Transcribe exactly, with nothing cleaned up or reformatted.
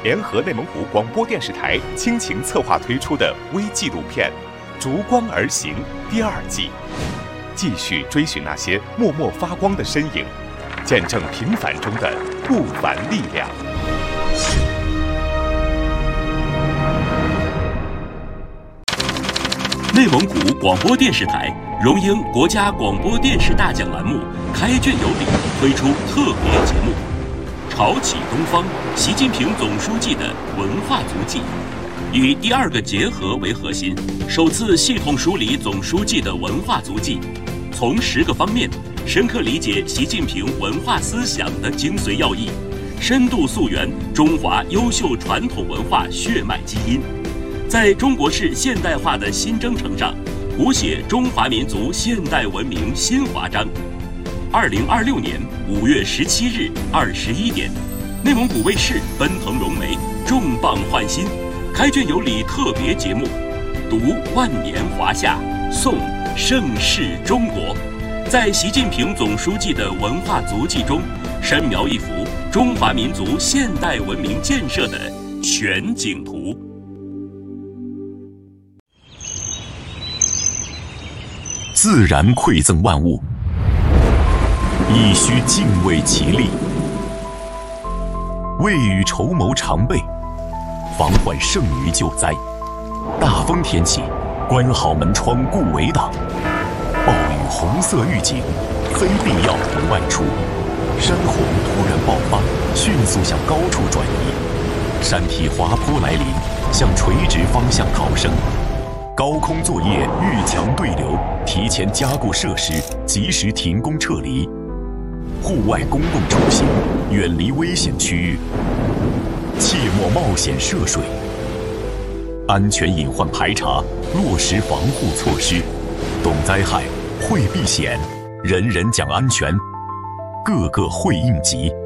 联合内蒙古广播电视台倾情策划推出的微纪录片《逐光而行》第二季，继续追寻那些默默发光的身影，见证平凡中的不凡力量。 内蒙古广播电视台荣膺国家广播电视大奖栏目开卷有礼推出特别节目《潮起东方：习近平总书记的文化足迹》，以第二个结合为核心，首次系统梳理总书记的文化足迹，从十个方面深刻理解习近平文化思想的精髓要义，深度溯源中华优秀传统文化血脉基因，在中国式现代化的新征程上，谱写中华民族现代文明新华章。二零二六年五月十七日二十一点，内蒙古卫视奔腾融媒，重磅换新，开卷有礼特别节目，读万年华夏，颂盛世中国，在习近平总书记的文化足迹中，深描一幅中华民族现代文明建设的全景图。 自然馈赠万物，亦须敬畏其力。未雨绸缪常备，防患胜于救灾。大风天气，关好门窗顾围挡。暴雨红色预警，非必要不外出。山洪突然爆发，迅速向高处转移。山体滑坡来临，向垂直方向逃生。高空作业遇强对流，提前加固设施，及时停工撤离。户外公共出行，远离危险区域，切莫冒险涉水。安全隐患排查，落实防护措施。懂灾害，会避险，人人讲安全，个个会应急。